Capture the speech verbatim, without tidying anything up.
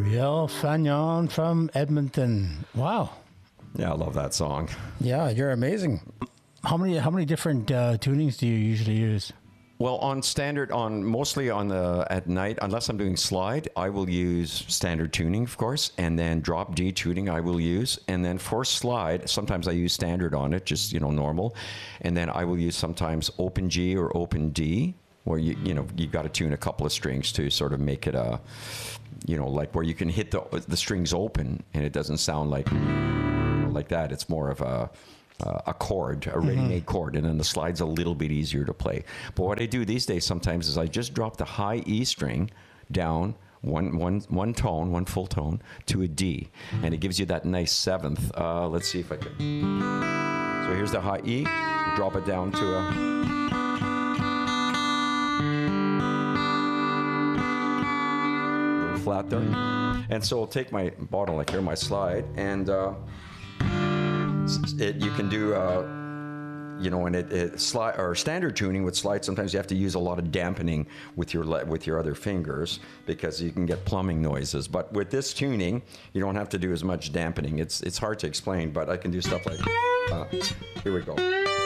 Gabriel Fagnon from Edmonton. Wow. Yeah, I love that song. Yeah, you're amazing. How many how many different uh, tunings do you usually use? Well, on standard, on mostly on the at night, unless I'm doing slide, I will use standard tuning, of course, and then drop D tuning I will use, and then for slide, sometimes I use standard on it, just you know normal, and then I will use sometimes open G or open D, where you you know you got to tune a couple of strings to sort of make it a, you know, like where you can hit the the strings open and it doesn't sound like you know, like that. It's more of a Uh, a chord, a ready-made mm-hmm. chord, and then the slide's a little bit easier to play. But what I do these days sometimes is I just drop the high E string down one, one, one tone, one full tone, to a D, mm-hmm. and it gives you that nice seventh. Uh, let's see if I can. So here's the high E, drop it down to a. Little flat there. And so I'll take my bottle, like here, my slide, and uh, It, you can do, uh, you know, and it, it slide or standard tuning with slide. Sometimes you have to use a lot of dampening with your le- with your other fingers because you can get plumbing noises. But with this tuning, you don't have to do as much dampening. It's it's hard to explain, but I can do stuff like, uh, here we go.